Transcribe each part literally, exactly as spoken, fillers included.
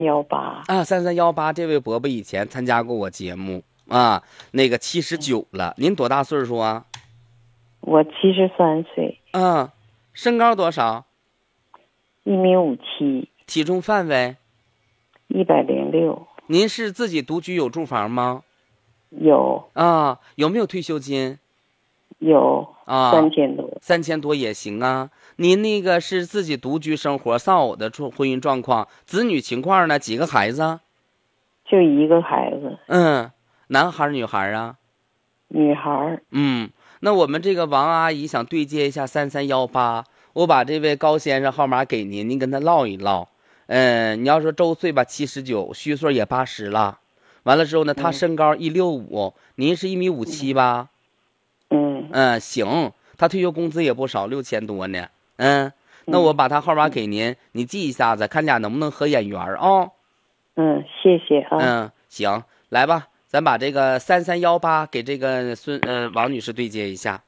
幺八啊，三三幺八，这位伯伯以前参加过我节目啊，那个七十九了，您多大岁数啊？ 我七十三岁。 啊，身高多少？ 一米五七。 体重范围？ 一百零六。 您是自己独居有住房吗？ 有。 啊，有没有退休金？ 有。 啊， 三千多。 三千多也行啊。您那个是自己独居生活，丧偶的婚姻状况，子女情况呢？几个孩子？ 就一个孩子。 嗯，男孩女孩啊？ 女孩。 嗯，那我们这个王阿姨想对接一下三三幺八，我把这位高先生号码给您，您跟他唠一唠。嗯，你要说周岁吧，七十九，虚岁也八十了。完了之后呢，他身高一六五，您是一米五七吧？ 嗯嗯，行，他退休工资也不少，六千多呢。嗯，那我把他号码给您，你记一下子，看俩能不能合眼缘啊、哦？ 嗯，谢谢啊。 嗯，行，来吧，咱把这个三三幺八给这个孙呃王女士对接一下。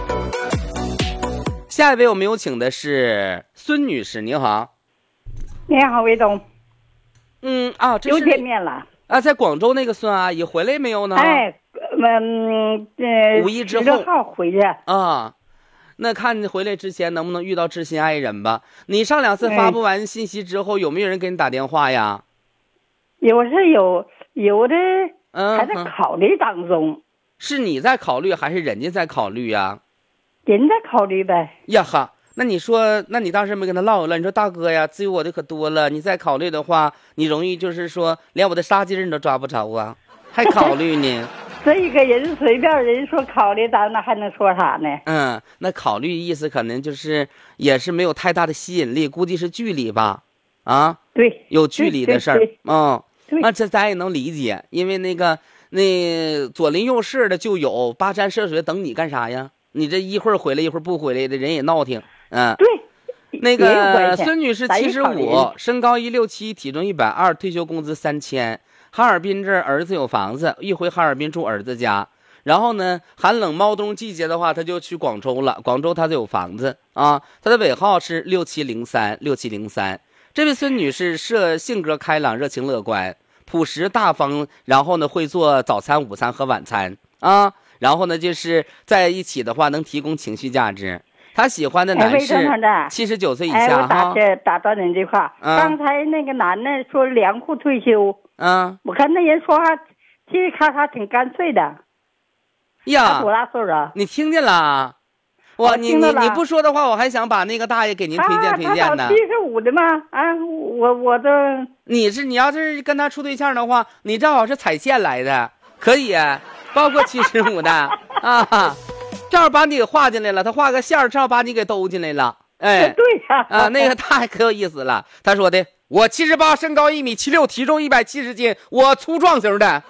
下一位我们有请的是孙女士，您好。 你好，魏总。 嗯啊，这是又见面了啊，在广州那个孙阿姨回来没有呢？ 哎，嗯呃， 五一之后十号回去啊。那看你回来之前能不能遇到知心爱人吧？你上两次发布完信息之后，有没有人给你打电话呀？ 有是有，有的嗯， 还在考虑当中。 嗯、是你在考虑还是人家在考虑呀？ 人在考虑呗。 呀哈。那你说，那你当时没跟他唠了？你说大哥呀，至于我的可多了，你再考虑的话，你容易就是说连我的杀鸡你都抓不着啊，还考虑呢？ 这一个人随便人说考虑，咱那还能说啥呢？ 嗯，那考虑意思可能就是也是没有太大的吸引力，估计是距离吧？啊， 对， 有距离的事儿，嗯，那这咱也能理解，因为那个那左邻右舍的就有跋山涉水等你干啥呀？你这一会儿回来一会儿不回来的人也闹挺。嗯， 对， 那个孙女士七十五，身高一六七，体重一百二，退休工资三千。哈尔滨这儿儿子有房子，一回哈尔滨住儿子家。然后呢，寒冷猫冬季节的话，他就去广州了。广州他就有房子啊，他的尾号是六七零三六七零三。这位孙女士是性格开朗、热情乐观、朴实大方，然后呢会做早餐、午餐和晚餐啊。然后呢，就是在一起的话，能提供情绪价值。他喜欢的男士七十九岁以下。 哎，我打这打断您这话、嗯。刚才那个男的说粮库退休， 嗯， 我看那人说话嘁哩咔嚓挺干脆的。 呀， 他多大岁数啊？ 你听见了？我你你你不说的话，我还想把那个大爷给您推荐推荐呢。 他七十五的吗？啊，我我这你是你要是跟他处对象的话，你正好是踩线来的，可以，包括七十五的啊。正好把你给画进来了，他画个线儿，正好把你给兜进来了。哎， 对呀、 啊，啊，那个大爷可有意思了。他说的，我七十八，身高一米七六，体重一百七十斤，我粗壮型的。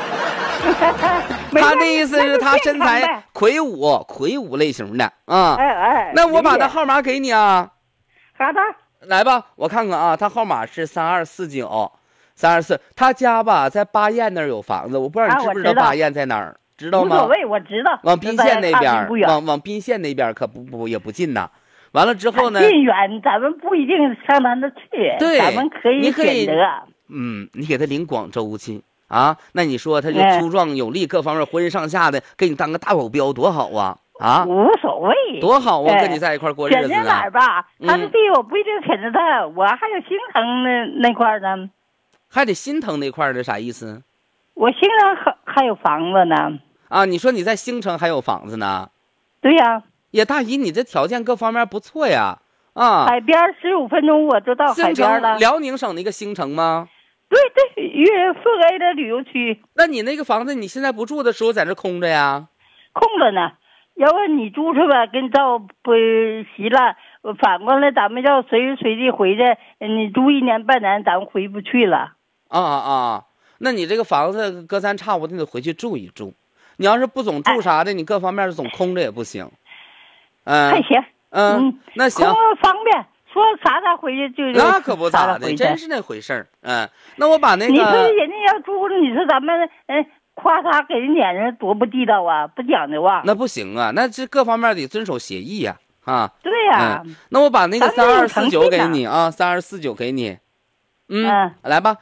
他的意思是他身材魁梧，魁梧类型的啊。 哎哎， 那我把他号码给你啊。 好的， 来吧，我看看啊，他号码是三二四九，三二四。他家吧在巴彦那儿有房子，我不知道你知不知道巴彦在哪儿。知道吗？ 无所谓，我知道。 往宾县那边，往往宾县那边可不不也不近呐。完了之后呢？ 近远，咱们不一定上他那去。 对， 咱们可以选择。 嗯，你给他领广州去啊？那你说他就粗壮有力，各方面浑身上下的，给你当个大保镖多好啊！啊， 无所谓， 多好啊！跟你在一块过日子呢。 选择哪儿吧？他的地我不一定选择他，我还有心疼那那块呢。 还得心疼那块的啥意思？ 我心上还还有房子呢。 啊，你说你在兴城还有房子呢？ 对呀、啊。 也大姨，你这条件各方面不错呀。啊， 海边十五分钟我就到海边了。 辽宁省的一个兴城吗？ 对对，粤四 A 的旅游区。 那你那个房子你现在不住的时候在这空着呀？ 空着呢，要不你住去吧，跟照不习了。反过来，咱们要随时随地回去，你住一年半年，咱们回不去了。 啊啊，那你这个房子隔三差五的得回去住一住。你要是不总住啥的，哎、你各方面总空着也不行。嗯， 还行。 嗯，嗯那行， 空方便，说啥咋回去就那可不咋的，真是那回事儿。嗯，那我把那个你说人家要住，你说咱们嗯夸他给人撵人多不地道啊，不讲究啊。 那不行啊，那这各方面得遵守协议呀、啊。啊， 对呀、啊嗯。那我把那个三二四九给你啊，三二四九给你。 嗯，来吧。